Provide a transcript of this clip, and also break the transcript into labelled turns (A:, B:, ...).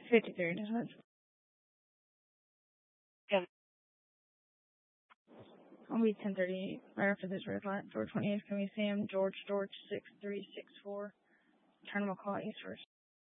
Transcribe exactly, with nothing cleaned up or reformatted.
A: fifty-three, dispatch.
B: Good.
A: I'll be ten thirty right after this red light. Door twenty-eight, can we see him? George, George, six three six four. Turn him a call east first.